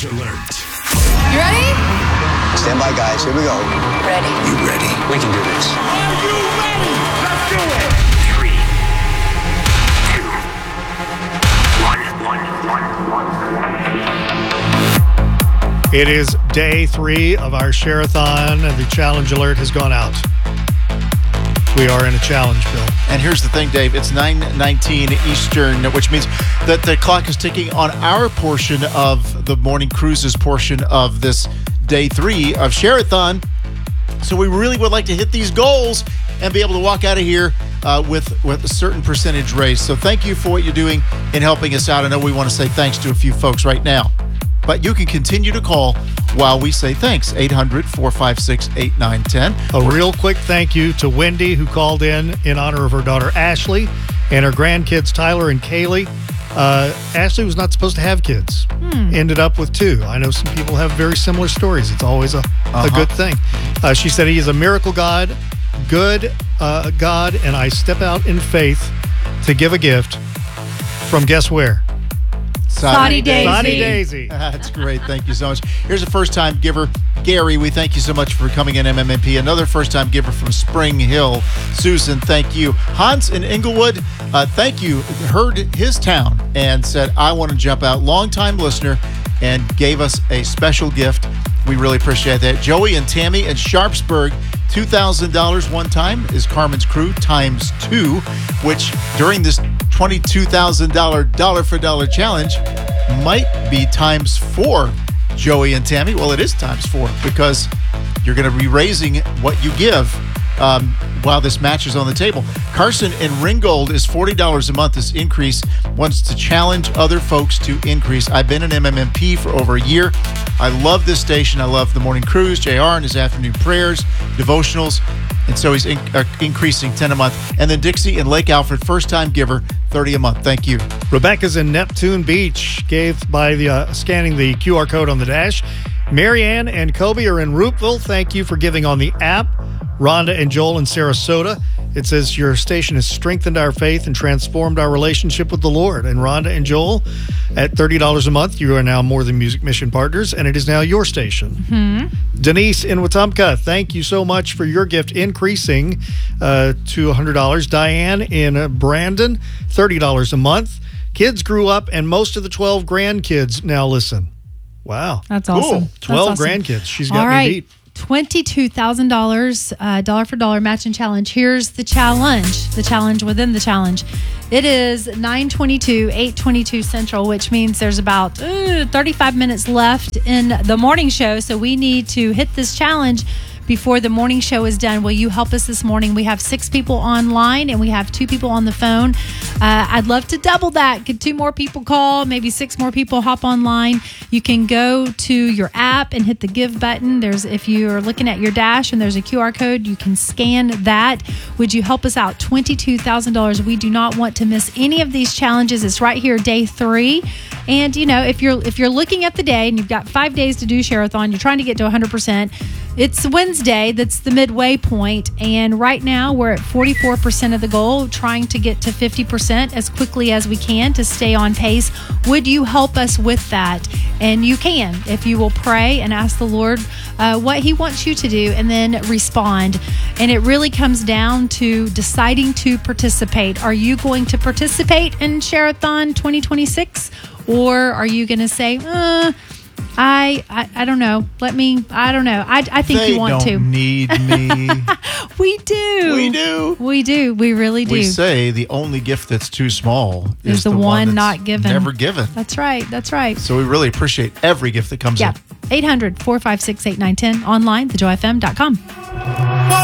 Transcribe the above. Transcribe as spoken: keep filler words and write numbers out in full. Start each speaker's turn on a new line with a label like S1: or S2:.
S1: Challenge alert.
S2: You ready?
S3: Stand by, guys. Here we go.
S2: Ready.
S1: You ready?
S3: We can do this.
S1: Are you ready? Let's do it. Three, two, one, one, one, one.
S4: It is day three of our Share-a-thon, and the challenge alert has gone out. We are in a challenge, Bill.
S5: And here's the thing, Dave. It's nine nineteen Eastern, which means that the clock is ticking on our portion of the Morning Cruises portion of this day three of Share-a-thon. So we really would like to hit these goals and be able to walk out of here uh, with, with a certain percentage raise. So thank you for what you're doing in helping us out. I know we want to say thanks to a few folks right now. But you can continue to call while we say thanks. eight hundred, four five six, eight nine one zero.
S4: A real quick thank you to Wendy, who called in in honor of her daughter Ashley and her grandkids Tyler and Kaylee. Uh, Ashley was not supposed to have kids. Hmm. Ended up with two. I know some people have very similar stories. It's always a, uh-huh. a good thing. Uh, she said he is a miracle God, good uh, God, and I step out in faith to give a gift from guess where?
S2: Saudi Daisy.
S4: Saudi Daisy.
S5: That's great. Thank you so much. Here's a first-time giver. Gary, we thank you so much for coming in, M M M P. Another first-time giver from Spring Hill. Susan, thank you. Hans in Inglewood, uh, thank you. Heard his town and said, I want to jump out. Long-time listener and gave us a special gift. We really appreciate that. Joey and Tammy in Sharpsburg, two thousand dollars one time is Carmen's Crew times two, which during this twenty-two thousand dollars dollar-for-dollar challenge might be times four, Joey and Tammy. Well, it is times four because you're going to be raising what you give um, while this match is on the table. Carson in Ringgold is forty dollars a month. This increase wants to challenge other folks to increase. I've been an M M M P for over a year. I love this station. I love the Morning Cruise, J R and his afternoon prayers, devotionals. And so he's in, uh, increasing ten a month. And then Dixie in Lake Alfred, first-time giver, thirty a month. Thank you.
S4: Rebecca's in Neptune Beach, gave by the uh, scanning the Q R code on the dash. Marianne and Kobe are in Roopville. Thank you for giving on the app. Rhonda and Joel in Sarasota. It says your station has strengthened our faith and transformed our relationship with the Lord. And Rhonda and Joel, at thirty dollars a month, you are now More Than Music Mission partners, and it is now your station. Mm-hmm. Denise in Wetumpka, thank you so much for your gift increasing uh, to one hundred dollars. Diane in uh, Brandon, thirty dollars a month. Kids grew up, and most of the twelve grandkids now listen. Wow.
S6: That's awesome.
S4: Cool. twelve
S6: That's awesome.
S4: grandkids. She's got
S6: All right.
S4: me beat.
S6: twenty-two thousand dollars uh, dollar for dollar matching challenge. Here's the challenge, the challenge within the challenge. It is nine twenty-two, eight twenty-two Central, which means there's about uh, thirty-five minutes left in the morning show. So we need to hit this challenge before the morning show is done. Will you help us this morning? We have six people online and we have two people on the phone. Uh, I'd love to double that. Get two more people call, maybe six more people hop online. You can go to your app and hit the give button. There's, if you're looking at your dash and there's a Q R code, you can scan that. Would you help us out? twenty-two thousand dollars. We do not want to miss any of these challenges. It's right here, day three. And you know, if you're if you're looking at the day and you've got five days to do Share-a-thon, you're trying to get to one hundred percent. It's Wednesday. That's the midway point. And right now we're at forty-four percent of the goal, trying to get to fifty percent as quickly as we can to stay on pace. Would you help us with that? And you can if you will pray and ask the Lord uh, what he wants you to do and then respond. And it really comes down to deciding to participate. Are you going to participate in Share-a-thon twenty twenty-six? Or are you going to say, uh, I, I I don't know. Let me, I don't know. I, I think
S5: they
S6: you want
S5: don't
S6: to.
S5: need me.
S6: We do.
S5: We do.
S6: We do. We really do.
S5: We say the only gift that's too small is,
S6: Is the,
S5: the
S6: one,
S5: that's
S6: not given.
S5: Never given.
S6: That's right. That's right.
S5: So we really appreciate every gift that comes
S6: Yeah.
S5: in.
S6: eight hundred, four five six, eight nine one zero. Online, the joy f m dot com.